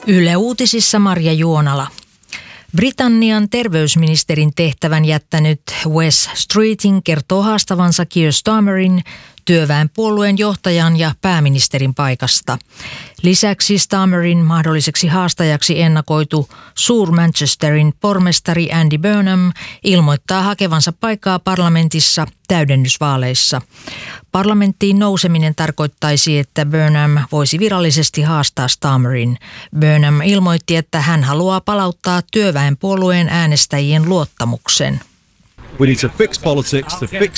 Yle Uutisissa Marja Juonala. Britannian terveysministerin tehtävän jättänyt Wes Streeting kertoo haastavansa Keir Starmerin työväenpuolueen johtajan ja pääministerin paikasta. Lisäksi Starmerin mahdolliseksi haastajaksi ennakoitu Suur-Manchesterin pormestari Andy Burnham ilmoittaa hakevansa paikkaa parlamentissa täydennysvaaleissa. Parlamenttiin nouseminen tarkoittaisi, että Burnham voisi virallisesti haastaa Starmerin. Burnham ilmoitti, että hän haluaa palauttaa työväenpuolueen äänestäjien luottamuksen. We need to fix politics, to fix